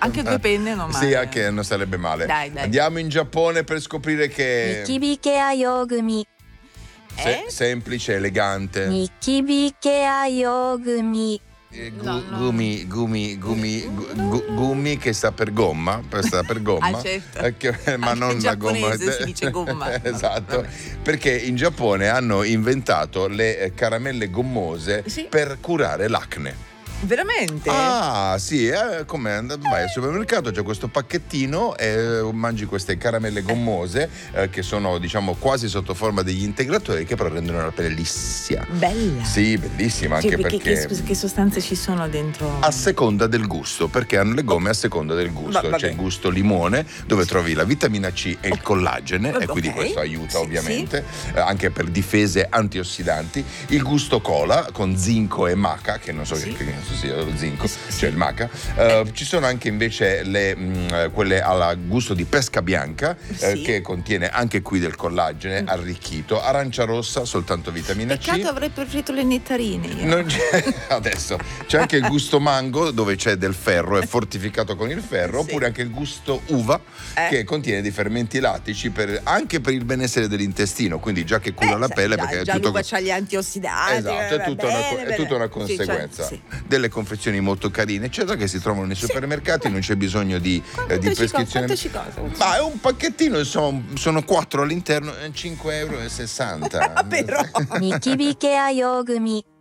Anche 2 penne non male. Sì, anche non sarebbe male. Dai. Andiamo in Giappone per scoprire che ニキビケア用組 semplice, elegante. ニキビケア用組 Gumi che sta per gomma, Ah, certo. ma Anche non in la gomma. giapponese si dice gomma. Esatto, Vabbè. perché in Giappone hanno inventato le caramelle gommose Sì. per curare l'acne. Veramente? Ah, sì, come vai al supermercato, c'è questo pacchettino e mangi queste caramelle gommose che sono, diciamo, quasi sotto forma degli integratori che però rendono la pelle lissia. Bella. Sì, bellissima, Cioè, anche perché che sostanze ci sono dentro? a seconda del gusto, perché hanno le gomme a seconda del gusto. Vabbè. C'è il gusto limone, dove trovi la vitamina C e il collagene, e quindi Ok. questo aiuta Sì, ovviamente, anche per difese antiossidanti. Il gusto cola con zinco e maca, che non so Sì. che cosa sia lo zinco, Sì. cioè il maca. Ci sono anche invece quelle al gusto di pesca bianca, Sì. che contiene anche qui del collagene arricchito. Arancia rossa, soltanto vitamina C. Peccato, avrei preferito le nettarine io. Non c'è, adesso c'è anche il gusto mango, dove c'è del ferro, è fortificato con il ferro. Sì. Oppure anche il gusto uva, che contiene dei fermenti lattici anche per il benessere dell'intestino, quindi già che cura la pelle, perché è già tutto l'uva c'ha gli antiossidanti. esatto, è tutta una conseguenza. Sì. Delle confezioni molto carine, eccetera, che si trovano nei supermercati. Non c'è bisogno di prescrizione. Quanto ci costa? Ma è un pacchettino, insomma, sono 4 all'interno, 5,60 €. Però ニキビケア用組